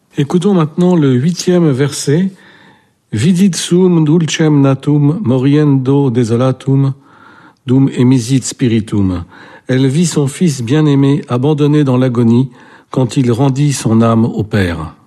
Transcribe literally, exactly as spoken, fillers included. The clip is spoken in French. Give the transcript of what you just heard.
Écoutons maintenant le huitième verset. Vidit sum dulcem natum moriendo desolatum dum emisit spiritum. Elle vit son fils bien-aimé abandonné dans l'agonie quand il rendit son âme au Père.